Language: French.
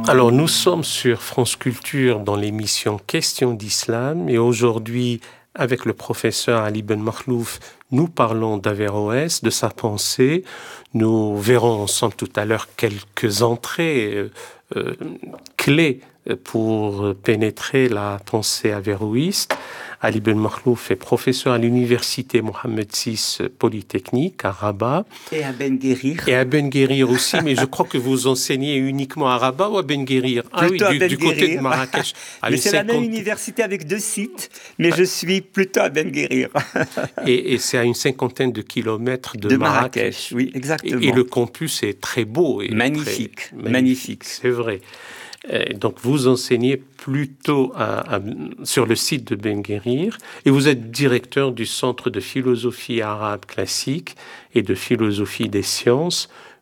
Alors, nous sommes sur France Culture dans l'émission Questions d'Islam et aujourd'hui, avec le professeur Ali Ben Makhlouf, nous parlons d'Averroès, de sa pensée. Nous verrons ensemble tout à l'heure quelques entrées clés pour pénétrer la pensée averroïste. Ali Ben Makhlouf est professeur à l'université Mohammed VI Polytechnique à Rabat. Et à Ben Guérir. Et à Ben Guérir aussi, mais je crois que vous enseignez uniquement à Rabat ou à Ben Guérir? Ah oui, du côté de Marrakech. Mais c'est la même université avec 2 sites, mais je suis plutôt à Ben Guérir. Et c'est à une 50aine de kilomètres de Marrakech. Oui, exactement. Et le campus est très beau. Et magnifique. C'est vrai. Donc, vous enseignez plutôt sur le site de Ben Guérir et vous êtes directeur du Centre de philosophie arabe classique et de philosophie des sciences